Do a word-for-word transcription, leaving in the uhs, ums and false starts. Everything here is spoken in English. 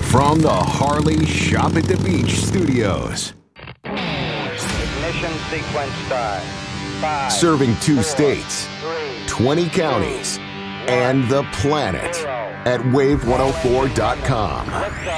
From the Harley Shop at the Beach studios. Ignition sequence start. Five, Serving two four, states, three, twenty counties, two, and the one, planet zero. at wave one oh four dot com. Liftoff.